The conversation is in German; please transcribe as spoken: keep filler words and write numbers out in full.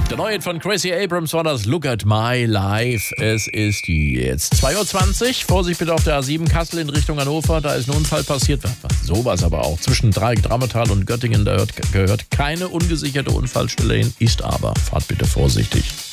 Der neue Hit von Gracie Abrams war das Look at My Life. Es ist jetzt zwei Uhr zwanzig. Vorsicht bitte auf der A sieben Kassel in Richtung Hannover. Da ist ein Unfall passiert. Sowas aber auch. Zwischen Dreieck, Drammertal und Göttingen. Da gehört keine ungesicherte Unfallstelle hin. Ist aber. Fahrt bitte vorsichtig.